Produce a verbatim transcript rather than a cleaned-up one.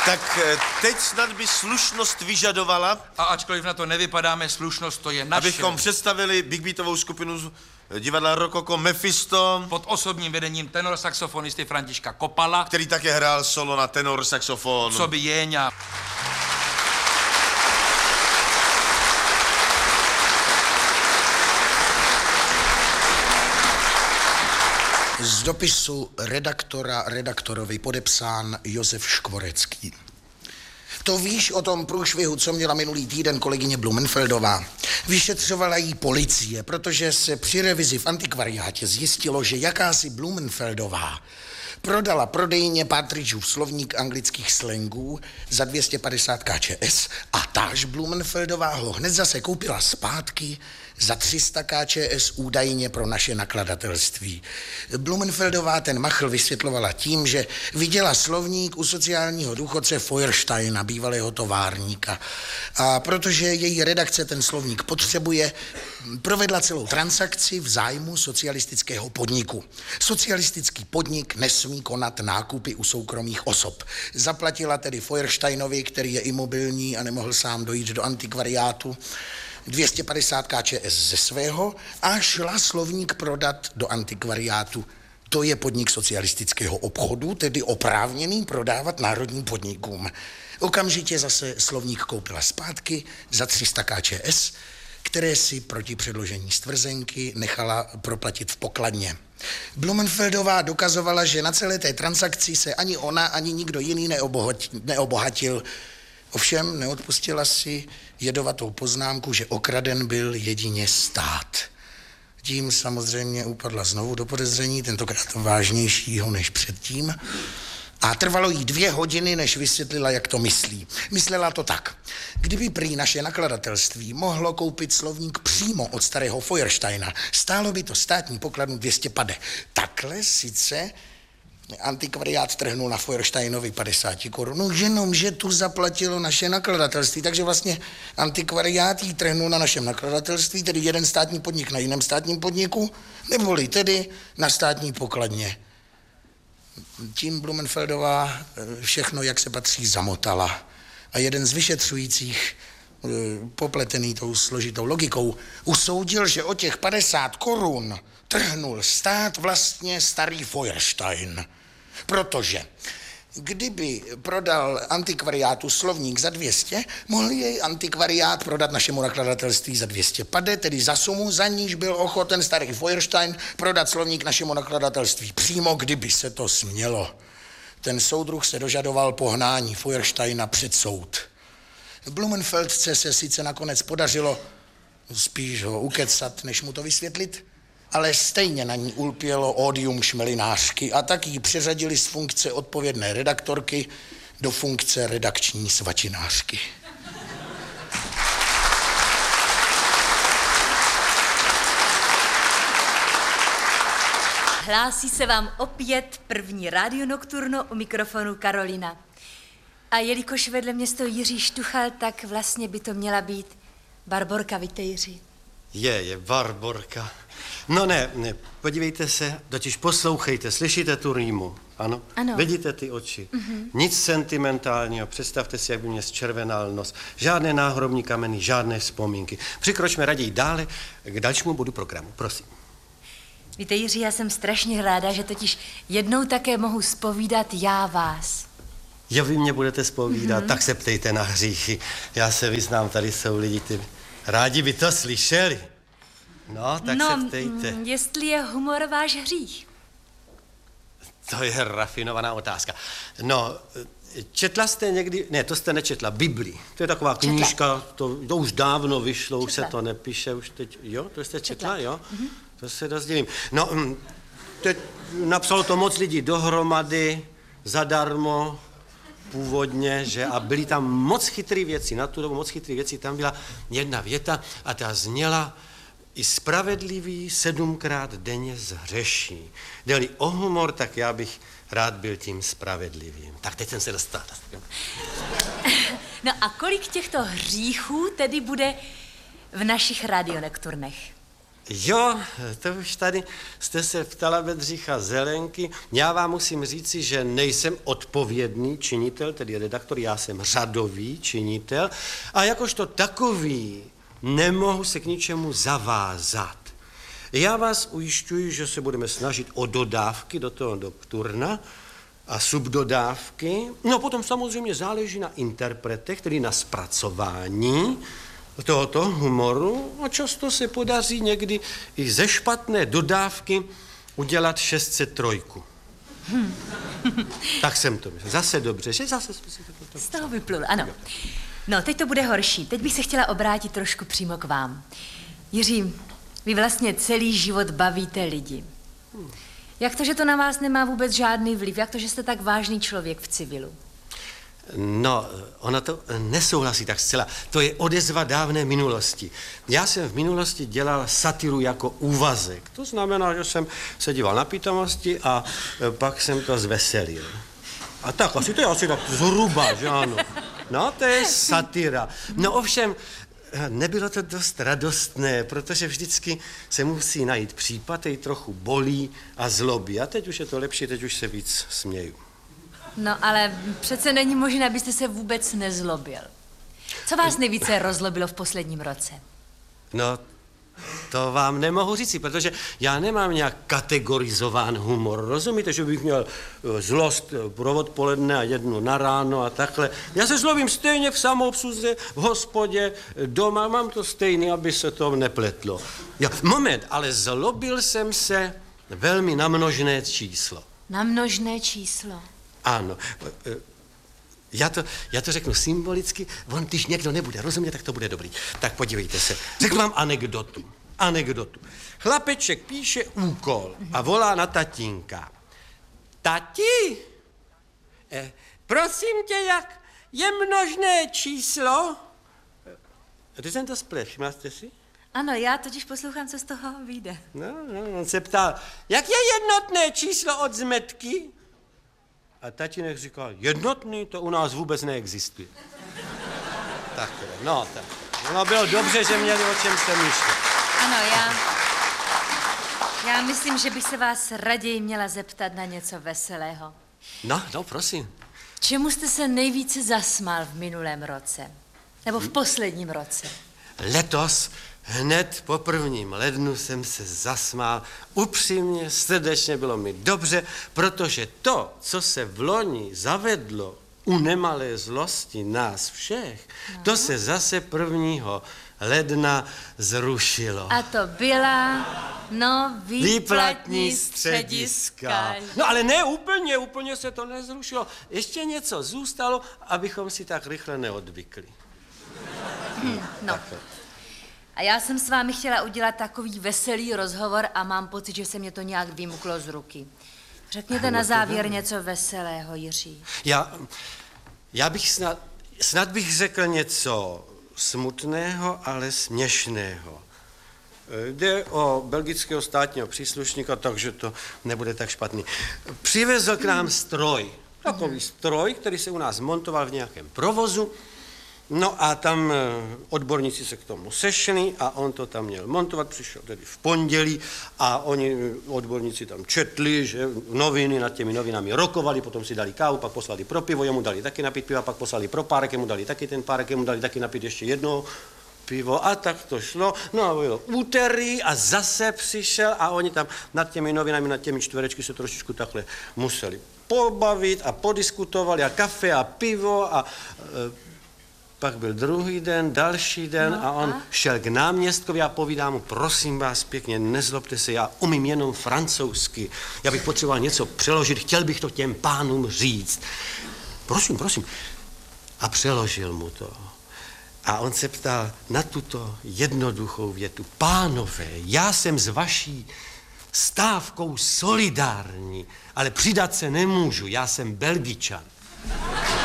Tak teď snad by slušnost vyžadovala... A ačkoliv na to nevypadáme, slušnost to je naše. Abychom představili big beatovou skupinu divadla Rokoko Mephisto. Pod osobním vedením tenor-saxofonisty Františka Kopala. Který také hrál solo na tenor saxofon. Co by Jéňa. Z dopisu redaktora redaktorovi podepsán Josef Škvorecký. To víš o tom průšvihu, co měla minulý týden kolegyně Blumenfeldová. Vyšetřovala jí policie, protože se při revizi v antikvariátě zjistilo, že jakási Blumenfeldová prodala prodejně Partridgeův slovník anglických slangů za dvě stě padesát kčs a táž Blumenfeldová ho hned zase koupila zpátky za tři sta kčs údajně pro naše nakladatelství. Blumenfeldová ten machl vysvětlovala tím, že viděla slovník u sociálního důchodce Feuersteina, bývalého továrníka. A protože její redakce ten slovník potřebuje, provedla celou transakci v zájmu socialistického podniku. Socialistický podnik nesmí konat nákupy u soukromých osob. Zaplatila tedy Feuersteinovi, který je imobilní a nemohl sám dojít do antikvariátu, dvě stě padesát kčs ze svého a šla slovník prodat do antikvariátu. To je podnik socialistického obchodu, tedy oprávněný prodávat národním podnikům. Okamžitě zase slovník koupila zpátky za tři sta kčs, které si proti předložení stvrzenky nechala proplatit v pokladně. Blumenfeldová dokazovala, že na celé té transakci se ani ona, ani nikdo jiný neobohatil. Ovšem neodpustila si jedovatou poznámku, že okraden byl jedině stát. Tím samozřejmě upadla znovu do podezření, tentokrát vážnějšího než předtím. A trvalo jí dvě hodiny, než vysvětlila, jak to myslí. Myslela to tak. Kdyby prý naše nakladatelství mohlo koupit slovník přímo od starého Feuersteina, stálo by to státní pokladnu dvě stě pade. Takhle sice antikvariát trhnul na Feuersteinovi padesát korun, jenomže tu zaplatilo naše nakladatelství, takže vlastně antikvariát jí trhnul na našem nakladatelství, tedy jeden státní podnik na jiném státním podniku, neboli tedy na státní pokladně. Tím Blumenfeldová všechno, jak se patří, zamotala. A jeden z vyšetřujících, popletený tou složitou logikou, usoudil, že o těch padesát korun trhnul stát vlastně starý Feuerstein. Protože kdyby prodal antikvariátu slovník za dvě stě, mohl jej antikvariát prodat našemu nakladatelství za dvě stě pade, tedy za sumu, za níž byl ochoten starý Feuerstein prodat slovník našemu nakladatelství přímo, kdyby se to smělo. Ten soudruh se dožadoval pohnání Feuersteina před soud. Blumenfeldce se sice nakonec podařilo spíš ho ukecat, než mu to vysvětlit, ale stejně na ní ulpělo ódium šmelinářky a tak ji přeřadili z funkce odpovědné redaktorky do funkce redakční svačinářky. Hlásí se vám opět první rádio nokturno, u mikrofonu Karolina. A jelikož vedle mě stojí Jiří Štuchal, tak vlastně by to měla být Barborka, víte, Jiří? Je, je Barborka. No ne, ne, podívejte se, totiž poslouchejte, slyšíte tu rýmu, ano? Ano. Vidíte ty oči. Mm-hmm. Nic sentimentálního, představte si, jak by mě zčervenal nos. Žádné náhrobní kameny, žádné vzpomínky. Přikročme raději dále k dalšímu bodu programu, prosím. Víte, Jiří, já jsem strašně ráda, že totiž jednou také mohu zpovídat já vás. Jo, vy mě budete zpovídat, mm-hmm. Tak se ptejte na hříchy. Já se vyznám, tady jsou lidi, ty rádi by to slyšeli. No, tak no, se ptejte. No, jestli je humor váš hřích? To je rafinovaná otázka. No, četla jste někdy, ne, to jste nečetla, Bibli. To je taková četla. knížka, to, to už dávno vyšlo, četla. Už se to nepíše, už teď, jo, to jste četla, četla. Jo? Mm-hmm. To se dost divím. No, teď napsalo to moc lidí dohromady, zadarmo, původně, že a byly tam moc chytrý věci, na tu dobu moc chytrý věci, tam byla jedna věta a ta zněla: i spravedlivý sedmkrát denně zhřeší. Jde-li o humor, tak já bych rád byl tím spravedlivým. Tak teď jsem se dostal. No a kolik těchto hříchů tedy bude v našich radionekturnech? Jo, to už tady jste se ptala Bedřicha Zelenky. Já vám musím říci, že nejsem odpovědný činitel, tedy redaktor, já jsem řadový činitel a jakožto takový nemohu se k ničemu zavázat. Já vás ujišťuji, že se budeme snažit o dodávky do toho nokturna a subdodávky. No potom samozřejmě záleží na interpretech, tedy na zpracování tohoto humoru a často se podaří někdy i ze špatné dodávky udělat šest set tři. Hmm. Tak jsem to myslel. Zase dobře, že zase... Z toho vyplul, ano. No, teď to bude horší. Teď bych se chtěla obrátit trošku přímo k vám. Jiří, vy vlastně celý život bavíte lidi. Jak to, že to na vás nemá vůbec žádný vliv? Jak to, že jste tak vážný člověk v civilu? No, ona to nesouhlasí tak zcela. To je odezva dávné minulosti. Já jsem v minulosti dělal satiru jako úvazek. To znamená, že jsem se díval na pitomosti a pak jsem to zveselil. A tak, asi to je asi tak zhruba, že ano. No, to je satira. No ovšem, nebylo to dost radostné, protože vždycky se musí najít případ, který trochu bolí a zlobí. A teď už je to lepší, teď už se víc směju. No, ale přece není možné, abyste se vůbec nezlobil. Co vás nejvíce rozlobilo v posledním roce? No, to vám nemohu říci, protože já nemám nějak kategorizován humor. Rozumíte, že bych měl zlost pro odpoledne a jednu na ráno a takhle. Já se zlobím stejně v samoobsluze, v hospodě, doma, mám to stejný, aby se to nepletlo. Jo, moment, ale zlobil jsem se velmi na množné číslo. Na množné číslo? Ano. Já to, já to řeknu symbolicky, on když někdo nebude rozumět, tak to bude dobrý. Tak podívejte se, řeknu vám anekdotu. Anekdotu. Chlapeček píše úkol a volá na tatínka. Tati, eh, prosím tě, jak je množné číslo? Ty jsem to splet, všimla jste si? Ano, já totiž poslouchám, co z toho vyjde. No, no, on se ptal, jak je jednotné číslo od zmetky? A tatínek říkal, jednotný, to u nás vůbec neexistuje. Takhle, no tak. No bylo dobře, že měli o čem se myšlet. Ano, já... Já myslím, že bych se vás raději měla zeptat na něco veselého. No, no, prosím. Čemu jste se nejvíce zasmál v minulém roce? Nebo v posledním roce? Letos, hned po prvním lednu jsem se zasmál. Upřímně, srdečně, bylo mi dobře, protože to, co se v loni zavedlo u nemalé zlosti nás všech, no. To se zase prvního ledna zrušilo. A to byla, no, výplatní, výplatní střediska. střediska. No ale ne úplně, úplně se to nezrušilo. Ještě něco zůstalo, abychom si tak rychle neodvykli. Hmm, no. A já jsem s vámi chtěla udělat takový veselý rozhovor a mám pocit, že se mě to nějak vymuklo z ruky. Řekněte na závěr něco veselého, Jiří. Já, já bych snad, snad bych řekl něco smutného, ale směšného. Jde o belgického státního příslušníka, takže to nebude tak špatný. Přivezl k nám stroj. Takový stroj, který se u nás montoval v nějakém provozu. No a tam odborníci se k tomu sešli a on to tam měl montovat, přišel tedy v pondělí a oni, odborníci tam četli, že noviny nad těmi novinami rokovali, potom si dali kávu, pak poslali pro pivo, jemu dali taky napít piva, pak poslali pro párek, jemu dali taky ten párek, jemu dali taky napít ještě jedno pivo a tak to šlo. No a bylo úterý a zase přišel a oni tam nad těmi novinami, nad těmi čtverečky se trošičku takhle museli pobavit a podiskutovali a kafe a pivo a e, pak byl druhý den, další den no a on a? šel k náměstkovi a povídá mu, prosím vás pěkně, nezlobte se, já umím jenom francouzsky, já bych potřeboval něco přeložit, chtěl bych to těm pánům říct. Prosím, prosím. A přeložil mu to. A on se ptal na tuto jednoduchou větu. Pánové, já jsem s vaší stávkou solidární, ale přidat se nemůžu, já jsem Belgičan.